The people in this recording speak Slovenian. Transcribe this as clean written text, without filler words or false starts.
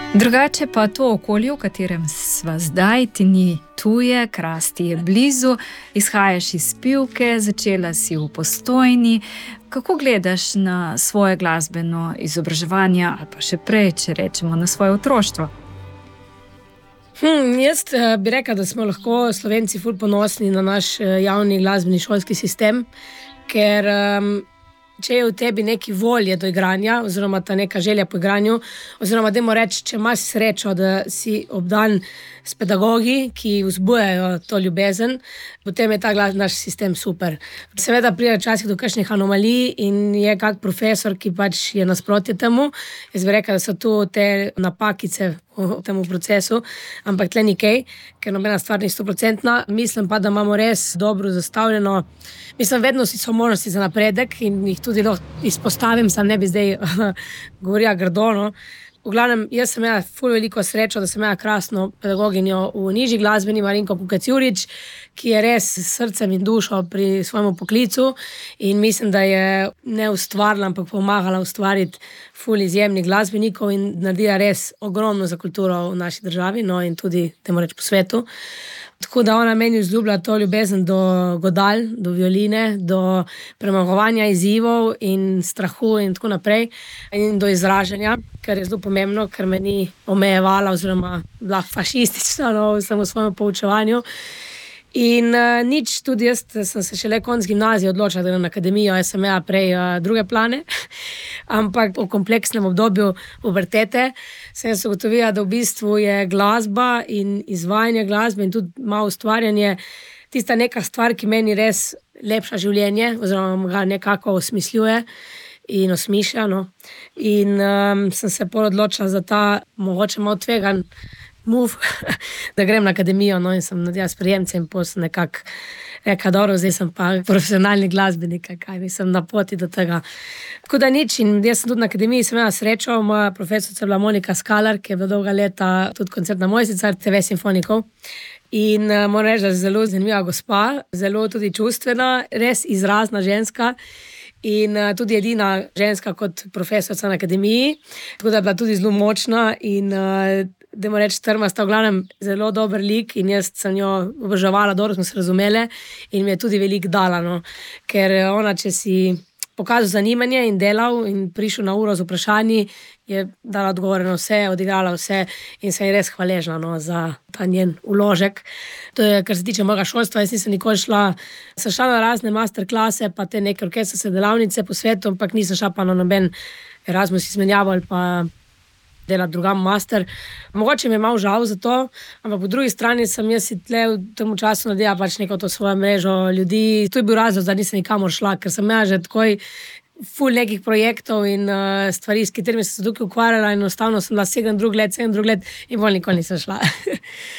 Drugače pa to okolje, v katerem sva zdaj, ti ni tuje, Kras ti je blizu, izhajaš iz Pivke, začela si v Postojni. Kako gledaš na svoje glasbeno izobraževanje ali pa še prej, če rečemo, na svoje otroštvo? Jaz bi rekla, da smo lahko Slovenci ful ponosni na naš javni glasbeni šolski sistem, ker če je v tebi neki volje do igranja, oziroma ta neka želja po igranju, oziroma dajmo reči, če imaš srečo, da si obdan s pedagogi, ki vzbujajo to ljubezen, potem je ta naš sistem super. Seveda pride včasih do kakšnih anomalij in je kak profesor, ki pač je nasprotje temu. Jaz bi rekla, da so tu te napakice v tem procesu, ampak tle ni kaj, ker nobena stvar ni 100%. Mislim pa, da imamo res dobro zastavljeno. Mislim, vedno so možnosti za napredek in jih tudi lahko izpostavim, sam ne bi zdaj govorila grdo, no. V glavnem, jaz sem imela ful veliko srečo, da sem imela krasno pedagoginjo v nižji glasbeni, Marinko Kukec-Jurič, ki je res s srcem in dušo pri svojem poklicu in mislim, da je ne ustvarila, ampak pomagala ustvariti ful izjemnih glasbenikov in naredila res ogromno za kulturo v naši državi, no, in tudi, temu reči, po svetu. Tako da ona meni vzljubila to ljubezen do godal, do violine, do premagovanja izzivov in strahu in tako naprej in do izražanja, kar je zelo pomembno, ker me ni omejevala oziroma bila fašistična, no, v svojem poučevanju. In nič, tudi jaz sem se šele konec gimnazije odločila, da grem na akademijo, jaz sem imela prej druge plane, ampak v kompleksnem obdobju pubertete sem se ugotovila, da v bistvu je glasba in izvajanje glasbe in tudi malo ustvarjanje tista neka stvar, ki meni res lepša življenje oziroma ga nekako osmišljuje in osmišlja, no. In sem se pol odločila za ta mogoče malo tvegan move, da grem na akademijo, no, in sem naredila sprejemce in pol sem nekako rekla, dobro, zdaj sem pa profesionalni glasbenik, kaj mislim, na poti do tega. Tako da nič, in jaz sem tudi na akademiji, sem imela srečo, moja profesorica je bila Monika Skalar, ki je bila dolga leta tudi koncertna mojstrica TV simfonikov. In moram reči, da je zelo zanimiva gospa, zelo tudi čustvena, res izrazna ženska in tudi edina ženska kot profesorica na akademiji, tako da je bila tudi zelo močna in dajmo reči trmasta, v glavnem zelo dober lik in jaz sem jo oboževala, dobro smo se razumele in mi je tudi veliko dala, no. Ker ona, če si pokazal zanimanje in delal in prišel na uro z vprašanji, je dala odgovore na vse, odigrala vse in sem ji res hvaležna, no, za ta njen vložek. To je, kar se tiče mojega šolstva, jaz nisem nikoli šla, sem šla na razne masterklase, pa te neke orkestrske delavnice po svetu, ampak nisem šla pa na noben Erasmus izmenjavo ali pa delati drugam master. Mogoče mi je malo žal za to, ampak po drugi strani sem jaz si tle v tem času naredila pač neko to svojo mrežo ljudi. To je bil razlog, da nisem nikamor šla, ker sem imela že takoj ful nekih projektov in stvari, s katerimi sem se tukaj ukvarjala in enostavno sem bila 7 drug let in bolj nikoli nisem šla.